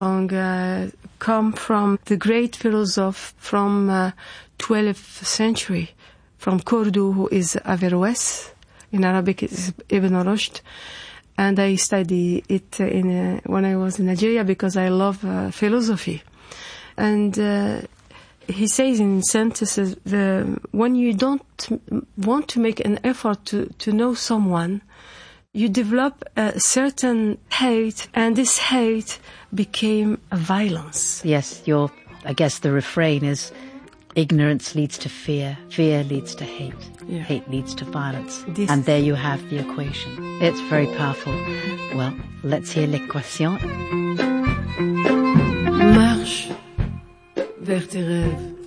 come from the great philosopher from 12th century, from Cordoue, who is Averroès. In Arabic, it's Ibn Rushd. And I studied it when I was in Nigeria because I love philosophy. And he says in sentences, when you don't want to make an effort to know someone, you develop a certain hate, and this hate became a violence. Yes, I guess the refrain is, ignorance leads to fear, fear leads to hate, hate leads to violence. And there you have the equation. It's very powerful. Well, let's hear l'équation. Marche vers tes rêves.